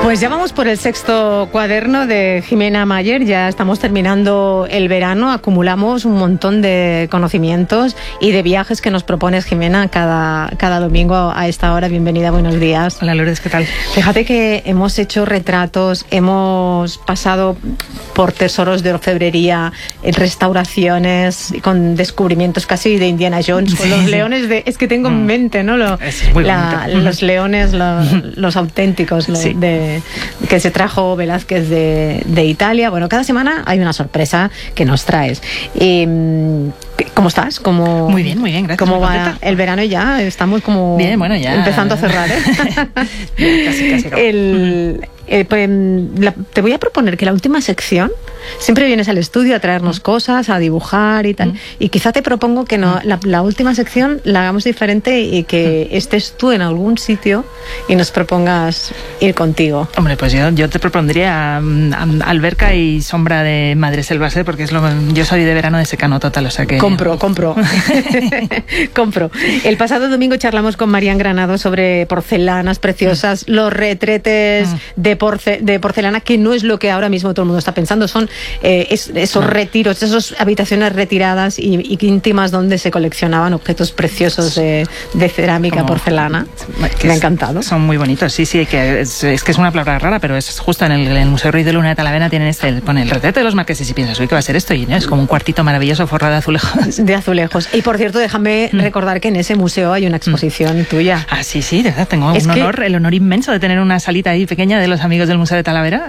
Pues ya vamos por el 6º cuaderno de Jimena Mayer, ya estamos terminando el verano, acumulamos un montón de conocimientos y de viajes que nos propones, Jimena, cada domingo a esta hora. Bienvenida, buenos días. Hola Lourdes, ¿qué tal? Fíjate que hemos hecho retratos, hemos pasado por tesoros de orfebrería, restauraciones, con descubrimientos casi de Indiana Jones, con los leones de... Es que tengo en mente, ¿no? Los leones, los auténticos, sí, que se trajo Velázquez de Italia. Bueno, cada semana hay una sorpresa que nos traes. ¿Cómo estás? Muy bien, gracias. ¿Cómo va el verano ya? Estamos como bien, bueno, ya empezando a cerrar, ¿eh? casi. Te voy a proponer que la última sección, siempre vienes al estudio a traernos cosas, a dibujar y tal, y quizá te propongo que la última sección la hagamos diferente y que estés tú en algún sitio y nos propongas ir contigo. Hombre, pues yo te propondría alberca y sombra de Madreselva, porque yo soy de verano de secano total, o sea que... Compro. Compro. El pasado domingo charlamos con Marian Granado sobre porcelanas preciosas, los retretes de porcelana, que no es lo que ahora mismo todo el mundo está pensando, son esos retiros, esas habitaciones retiradas y íntimas donde se coleccionaban objetos preciosos de cerámica, porcelana. Me ha encantado. Son muy bonitos, sí, es que es una palabra rara, pero es justo en el Museo Ruiz de Luna de Talavera tienen pone el retrato de los marqueses y piensas, uy, ¿qué va a ser esto? Y es como un cuartito maravilloso forrado de azulejos. De azulejos. Y por cierto, déjame recordar que en ese museo hay una exposición tuya. Ah, sí, de verdad, tengo el honor inmenso de tener una salita ahí pequeña de los amigos del Museo de Talavera,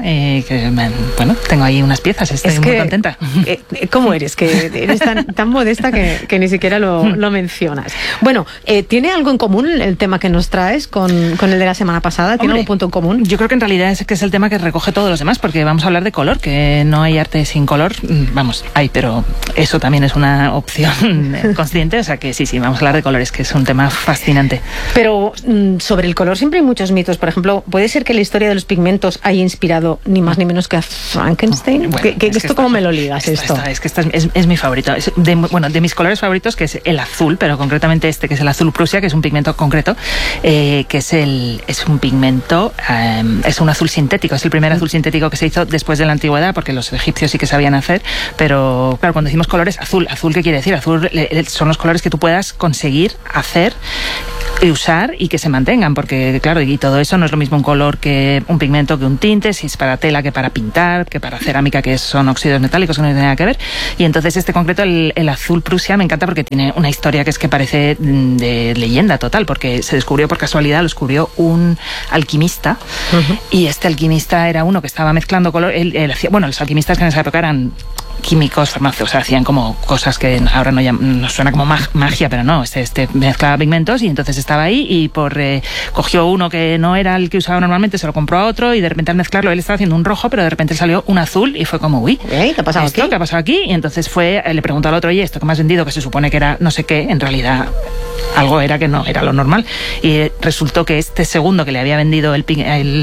tengo ahí unas piezas, estoy muy contenta. ¿Cómo eres? Que eres tan modesta que ni siquiera lo mencionas. Bueno, ¿tiene algo en común el tema que nos traes con el de la semana pasada? ¿Tiene algún punto en común? Yo creo que en realidad es el tema que recoge todos los demás, porque vamos a hablar de color, que no hay arte sin color. Vamos, hay, pero eso también es una opción consciente, o sea que sí, vamos a hablar de colores, que es un tema fascinante. Pero sobre el color siempre hay muchos mitos. Por ejemplo, ¿puede ser que la historia de los pigmentos haya inspirado ni más ni menos que a Frankenstein? ¿Esto cómo me lo ligas? Esta es mi favorito. De mis colores favoritos, que es el azul, pero concretamente que es el azul Prusia, que es un pigmento concreto, que es un pigmento, es un azul sintético, es el primer azul sintético que se hizo después de la antigüedad, porque los egipcios sí que sabían hacer, pero claro, cuando decimos colores, azul, ¿qué quiere decir? Azul son los colores que tú puedas conseguir hacer y usar y que se mantengan, porque claro, y todo eso no es lo mismo un color que un pigmento, que un tinte, si es para tela, que para pintar, que para cerámica, que son óxidos metálicos, que no tiene nada que ver. Y entonces concreto, el azul Prusia, me encanta porque tiene una historia que parece de leyenda total, porque se descubrió por casualidad, lo descubrió un alquimista, y este alquimista era uno que estaba mezclando color, los alquimistas que en esa época eran químicos, farmacéuticos, o sea, hacían como cosas que ahora nos suena como magia, pero no, mezclaba pigmentos, y entonces estaba ahí y cogió uno que no era el que usaba normalmente, se lo compró a otro, y de repente al mezclarlo él estaba haciendo un rojo, pero de repente salió un azul y fue como, uy, ¿qué ha pasado aquí? ¿Qué ha pasado aquí? Y entonces le preguntó al otro, oye, esto que me has vendido, que se supone que era no sé qué, en realidad algo era que no era lo normal, y resultó que este segundo que le había vendido el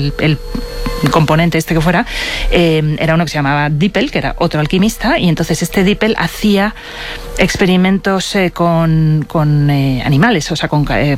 componente que fuera, era uno que se llamaba Dippel, que era otro alquimista, y entonces Dippel hacía experimentos con animales, o sea,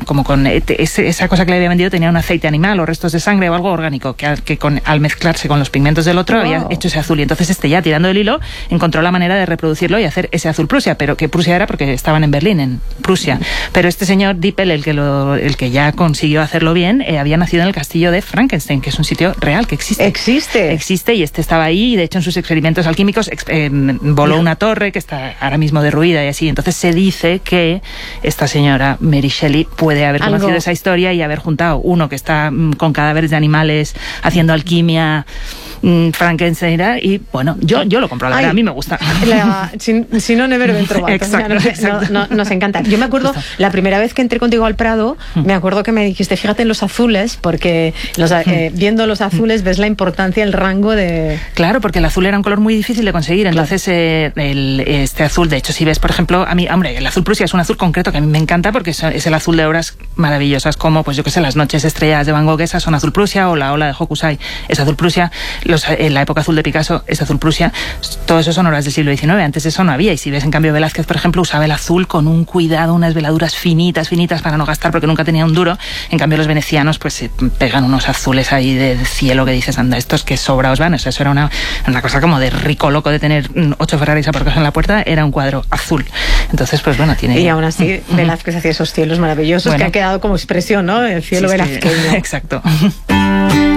esa cosa que le había vendido tenía un aceite animal o restos de sangre o algo orgánico que al mezclarse con los pigmentos del otro había hecho ese azul, y entonces ya tirando del hilo encontró la manera de reproducirlo y hacer ese azul Prusia, pero que Prusia era porque estaban en Berlín, en Prusia, pero este señor Dippel, el que ya consiguió hacerlo bien, había nacido en el castillo de Frankenstein, que es un sitio real que existe, y estaba ahí, y de hecho en sus experimentos alquímicos voló una torre que está ahora mismo derruida y así. Entonces se dice que esta señora Mary Shelley puede haber conocido esa historia y haber juntado uno que está con cadáveres de animales haciendo alquimia, Frankenstein, y bueno, yo lo compro, la verdad, a mí me gusta. Si no, never event trovato. Exacto. Nos encanta. Yo me acuerdo, la primera vez que entré contigo al Prado, me acuerdo que me dijiste, fíjate en los azules, porque viendo los azules ves la importancia, el rango de... Claro, porque el azul era un color muy difícil de conseguir, entonces este azul, de hecho, si ves, por ejemplo, a mí, hombre, el azul Prusia es un azul concreto que a mí me encanta, porque es el azul de obras maravillosas, como, pues yo qué sé, las noches estrelladas de Van Gogh, esas son azul Prusia, o la ola de Hokusai es azul Prusia. la época azul de Picasso es azul Prusia, todo eso son obras del siglo XIX, antes eso no había. Y si ves, en cambio, Velázquez, por ejemplo, usaba el azul con un cuidado, unas veladuras finitas para no gastar, porque nunca tenía un duro. En cambio, los venecianos pues se pegan unos azules ahí de cielo que dices, anda, estos que sobraos van. O sea, eso era una cosa como de rico loco de tener 8 Ferraris aparcados en la puerta, era un cuadro azul. Entonces, pues bueno, tiene... Y aún así, Velázquez hacía esos cielos maravillosos que han quedado como expresión, ¿no? El cielo velazqueño. Exacto.